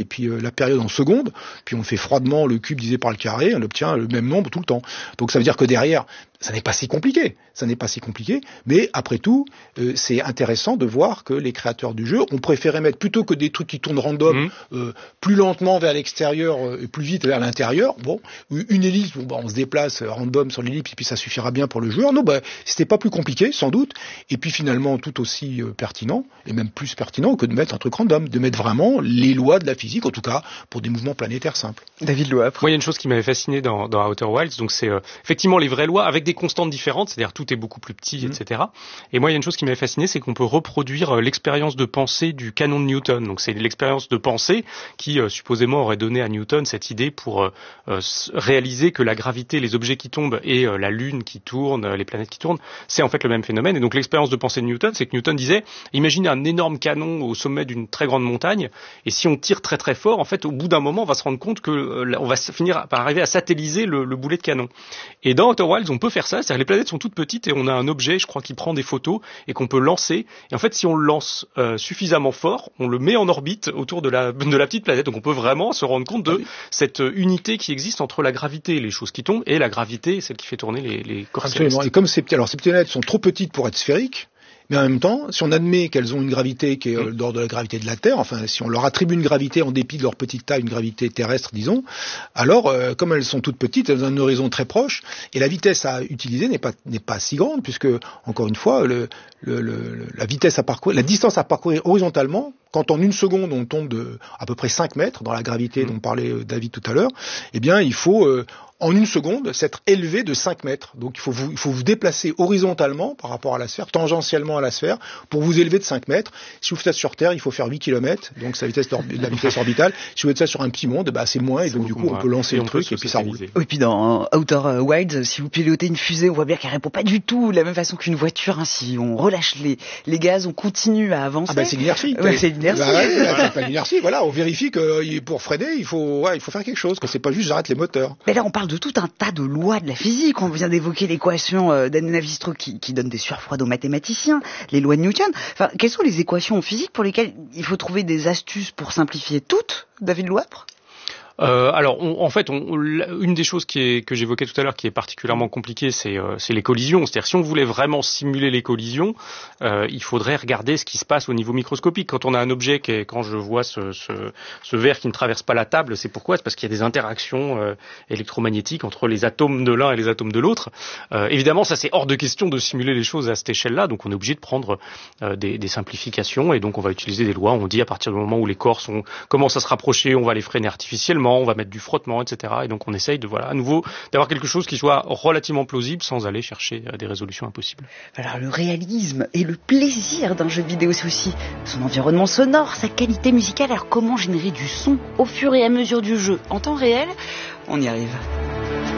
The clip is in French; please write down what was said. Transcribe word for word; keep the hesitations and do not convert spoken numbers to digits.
puis euh, la période en secondes, puis on fait froidement le cube divisé par le carré, on obtient le même nombre tout le temps. Donc ça veut dire que derrière, ça n'est pas si compliqué, ça n'est pas si compliqué, mais après tout, euh, c'est intéressant de voir que les créateurs du jeu ont préféré mettre, plutôt que des trucs qui tournent random, mmh. euh, plus lentement vers l'extérieur euh, et plus vite vers l'intérieur, bon, une ellipse, bon, bah, on se déplace random sur l'ellipse et puis ça suffira bien pour le joueur. Non, bah, c'était pas plus compliqué, sans doute, et puis finalement tout aussi euh, pertinent, et même plus pertinent que de mettre un truc random, de mettre vraiment les lois de la physique, en tout cas pour des mouvements planétaires simples. David Loapre. Moi, il y a une chose qui m'avait fasciné dans, dans Outer Wilds, donc c'est euh, effectivement les vraies lois avec des constantes différentes, c'est-à-dire tout est beaucoup plus petit, mmh. et cetera. Et moi, il y a une chose qui m'avait fasciné, c'est qu'on peut reproduire euh, l'expérience de pensée du canon de Newton. Donc c'est l'expérience de pensée qui euh, supposément aurait donné à Newton cette idée pour euh, euh, réaliser que la gravité, les objets qui tombent et euh, la Lune qui tourne, euh, les planètes qui tournent, c'est en fait le même phénomène. Et donc l'expérience de pensée de Newton, c'est que Newton disait, imaginez un énorme canon au sommet d'une très grande montagne, et si on tire très très fort, en fait, au bout d'un moment, on va se rendre compte que euh, on va finir par arriver à satelliser le, le boulet de canon. Et dans Outer Wilds, on peut faire ça, c'est-à-dire que les planètes sont toutes petites et on a un objet, je crois, qui prend des photos et qu'on peut lancer. Et en fait, si on le lance euh, suffisamment fort, on le met en orbite autour de la, de la petite planète. Donc on peut vraiment se rendre compte de ah oui. cette unité qui existe entre la gravité, les choses qui tombent, et la gravité, celle qui fait tourner les, les corps Absolument. célestes. Et comme ces, alors, ces planètes sont trop petites pour être sphériques, mais en même temps, si on admet qu'elles ont une gravité qui est mmh. d'ordre de la gravité de la Terre, enfin, si on leur attribue une gravité en dépit de leur petite taille, une gravité terrestre, disons, alors, euh, comme elles sont toutes petites, elles ont un horizon très proche, et la vitesse à utiliser n'est pas n'est pas si grande, puisque, encore une fois, le, le, le, la vitesse à parcourir, la distance à parcourir horizontalement, quand en une seconde on tombe de à peu près cinq mètres dans la gravité mmh. dont parlait David tout à l'heure, eh bien, il faut euh, en une seconde, s'être élevé de cinq mètres. Donc il faut vous, il faut vous déplacer horizontalement par rapport à la sphère, tangentiellement à la sphère, pour vous élever de cinq mètres. Si vous faites ça sur Terre, il faut faire huit kilomètres, donc c'est la vitesse, de la vitesse orbitale. Si vous faites ça sur un petit monde, bah, c'est moins, et donc du coup, on peut lancer le truc, et puis ça roule. Oui, puis dans Outer Wilds, si vous pilotez une fusée, on voit bien qu'elle répond pas du tout de la même façon qu'une voiture, hein. Si on relâche les, les gaz, on continue à avancer. Ah bah, c'est l'inertie. Ouais, c'est l'inertie. Bah, ouais, c'est pas l'inertie, voilà. On vérifie que pour freiner, il faut, ouais, il faut faire quelque chose, que c'est pas juste j'arrête les moteurs. Mais là, on parle de tout un tas de lois de la physique. On vient d'évoquer l'équation euh, d'Anne-Navier-Strauss qui, qui donne des sueurs froides aux mathématiciens, les lois de Newton. Enfin, quelles sont les équations physiques pour lesquelles il faut trouver des astuces pour simplifier toutes, David Loapre ? Euh, alors, on, en fait, on, une des choses qui est, que j'évoquais tout à l'heure, qui est particulièrement compliquée, c'est, euh, c'est les collisions. C'est-à-dire, si on voulait vraiment simuler les collisions, euh, il faudrait regarder ce qui se passe au niveau microscopique. Quand on a un objet, qui est, quand je vois ce, ce, ce verre qui ne traverse pas la table, c'est pourquoi ? C'est parce qu'il y a des interactions euh, électromagnétiques entre les atomes de l'un et les atomes de l'autre. Euh, évidemment, ça, c'est hors de question de simuler les choses à cette échelle-là, donc on est obligé de prendre euh, des, des simplifications, et donc on va utiliser des lois. On dit à partir du moment où les corps sont, commencent à se rapprocher, on va les freiner artificiellement, on va mettre du frottement, et cetera. Et donc on essaye de, voilà, à nouveau, d'avoir quelque chose qui soit relativement plausible sans aller chercher des résolutions impossibles. Alors le réalisme et le plaisir d'un jeu vidéo, c'est aussi son environnement sonore, sa qualité musicale. Alors comment générer du son au fur et à mesure du jeu en temps réel ? On y arrive.